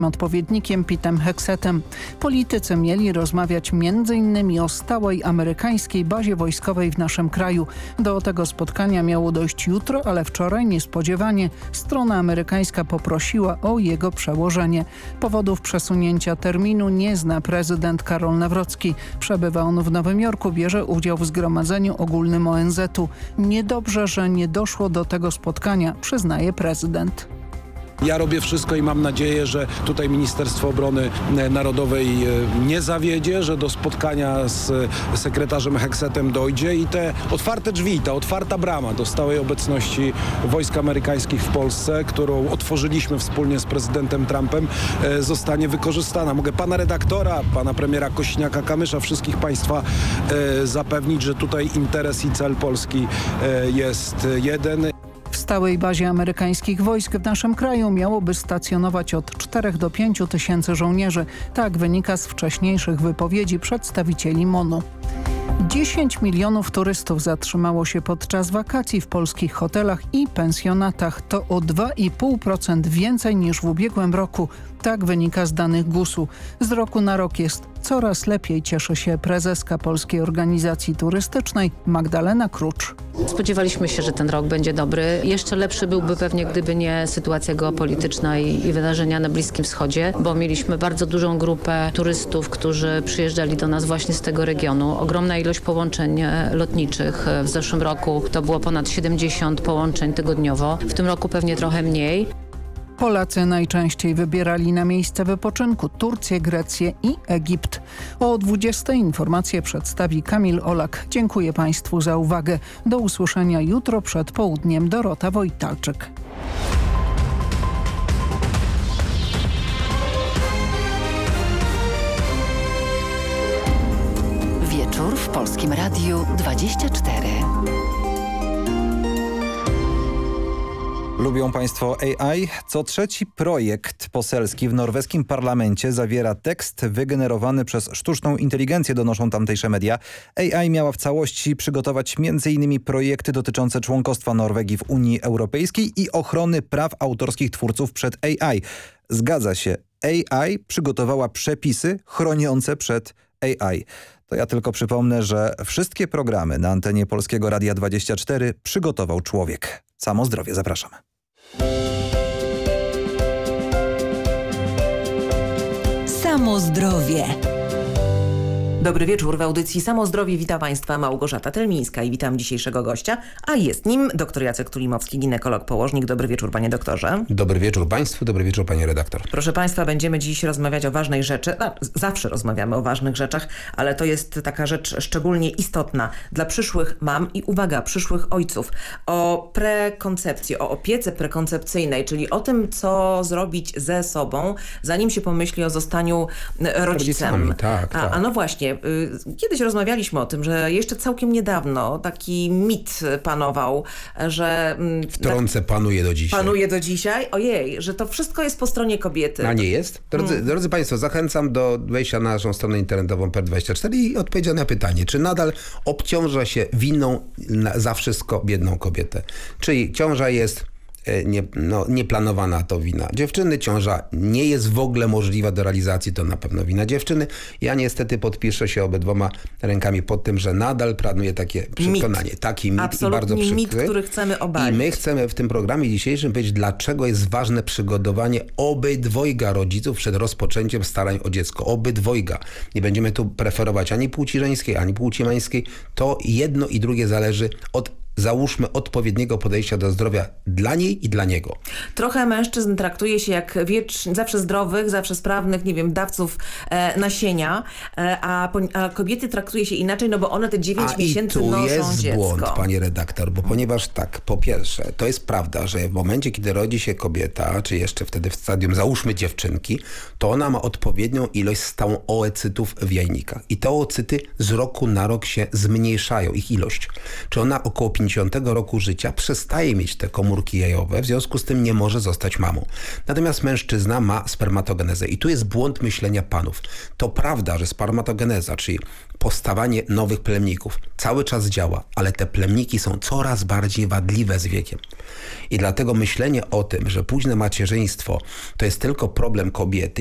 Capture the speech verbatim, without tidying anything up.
odpowiednikiem Petem Hexetem. Politycy mieli rozmawiać między innymi o stałej amerykańskiej bazie wojskowej w naszym kraju. Do tego spotkania miało dojść jutro, ale wczoraj niespodziewanie strona amerykańska poprosiła o jego przełożenie. Powodów przesunięcia terminu nie zna prezydent Karol Nawrocki. Przebywa on w Nowym Jorku, bierze udział w zgromadzeniu ogólnym O N Z u. Niedobrze, że nie doszło do tego spotkania, przyznaje prezydent. Ja robię wszystko i mam nadzieję, że tutaj Ministerstwo Obrony Narodowej nie zawiedzie, że do spotkania z sekretarzem Hexetem dojdzie i te otwarte drzwi, ta otwarta brama do stałej obecności wojsk amerykańskich w Polsce, którą otworzyliśmy wspólnie z prezydentem Trumpem, zostanie wykorzystana. Mogę pana redaktora, pana premiera Kosiniaka-Kamysza, wszystkich państwa zapewnić, że tutaj interes i cel Polski jest jeden. W stałej bazie amerykańskich wojsk w naszym kraju miałoby stacjonować od czterech do pięciu tysięcy żołnierzy. Tak wynika z wcześniejszych wypowiedzi przedstawicieli M O N u. dziesięć milionów turystów zatrzymało się podczas wakacji w polskich hotelach i pensjonatach. To o dwa i pół procent więcej niż w ubiegłym roku. Tak wynika z danych gusu. Z roku na rok jest coraz lepiej, cieszy się prezeska Polskiej Organizacji Turystycznej Magdalena Krucz. Spodziewaliśmy się, że ten rok będzie dobry. Jeszcze lepszy byłby pewnie, gdyby nie sytuacja geopolityczna i, i wydarzenia na Bliskim Wschodzie, bo mieliśmy bardzo dużą grupę turystów, którzy przyjeżdżali do nas właśnie z tego regionu. Ogromna ilość połączeń lotniczych. W zeszłym roku to było ponad siedemdziesiąt połączeń tygodniowo. W tym roku pewnie trochę mniej. Polacy najczęściej wybierali na miejsce wypoczynku Turcję, Grecję i Egipt. O dwudziestej informacje przedstawi Kamil Olak. Dziękuję Państwu za uwagę. Do usłyszenia jutro przed południem. Dorota Wojtalczyk. Wieczór w Polskim Radiu dwadzieścia cztery. Lubią Państwo A I? Co trzeci projekt poselski w norweskim parlamencie zawiera tekst wygenerowany przez sztuczną inteligencję, donoszą tamtejsze media. A I miała w całości przygotować między innymi projekty dotyczące członkostwa Norwegii w Unii Europejskiej i ochrony praw autorskich twórców przed A I. Zgadza się, A I przygotowała przepisy chroniące przed A I. To ja tylko przypomnę, że wszystkie programy na antenie Polskiego Radia dwadzieścia cztery przygotował człowiek. Samo zdrowie, zapraszamy. Samo zdrowie. Dobry wieczór. W audycji Samo Zdrowie wita Państwa Małgorzata Telmińska i witam dzisiejszego gościa, a jest nim dr Jacek Tulimowski, ginekolog, położnik. Dobry wieczór, panie doktorze. Dobry wieczór Państwu, dobry wieczór, panie redaktor. Proszę Państwa, będziemy dziś rozmawiać o ważnej rzeczy. No, zawsze rozmawiamy o ważnych rzeczach, ale to jest taka rzecz szczególnie istotna dla przyszłych mam i uwaga, przyszłych ojców. O prekoncepcji, o opiece prekoncepcyjnej, czyli o tym, co zrobić ze sobą, zanim się pomyśli o zostaniu rodzicem. Rodzicami, tak, a, tak. a no właśnie, kiedyś rozmawialiśmy o tym, że jeszcze całkiem niedawno taki mit panował, że... Wtrącę, panuje do dzisiaj. Panuje do dzisiaj? Ojej, że to wszystko jest po stronie kobiety. A nie jest? Drodzy, hmm. drodzy Państwo, zachęcam do wejścia na naszą stronę internetową P E R dwadzieścia cztery i odpowiedzieć na pytanie, czy nadal obciąża się winą za wszystko biedną kobietę? Czyli ciąża jest... Nie, no, nieplanowana to wina dziewczyny, ciąża nie jest w ogóle możliwa do realizacji, to na pewno wina dziewczyny. Ja niestety podpiszę się obydwoma rękami pod tym, że nadal panuje takie przekonanie. Mit. Taki mit Absolutnie i bardzo przykry. mit, który chcemy obalić. I my chcemy w tym programie dzisiejszym powiedzieć, dlaczego jest ważne przygotowanie obydwojga rodziców przed rozpoczęciem starań o dziecko. Obydwojga. Nie będziemy tu preferować ani płci żeńskiej, ani płci męskiej. To jedno i drugie zależy od, załóżmy, odpowiedniego podejścia do zdrowia dla niej i dla niego. Trochę mężczyzn traktuje się jak wiecz, zawsze zdrowych, zawsze sprawnych, nie wiem, dawców e, nasienia, e, a, a kobiety traktuje się inaczej, no bo one te dziewięć miesięcy noszą dziecko. A i tu jest błąd, panie redaktor, bo ponieważ tak, po pierwsze, to jest prawda, że w momencie, kiedy rodzi się kobieta, czy jeszcze wtedy w stadium, załóżmy, dziewczynki, to ona ma odpowiednią ilość stałą oocytów w jajnikach. I te oocyty z roku na rok się zmniejszają, ich ilość. Czy ona około pięćdziesiątego roku życia przestaje mieć te komórki jajowe, w związku z tym nie może zostać mamą. Natomiast mężczyzna ma spermatogenezę i tu jest błąd myślenia panów. To prawda, że spermatogeneza, czyli powstawanie nowych plemników, cały czas działa, ale te plemniki są coraz bardziej wadliwe z wiekiem. I dlatego myślenie o tym, że późne macierzyństwo to jest tylko problem kobiety,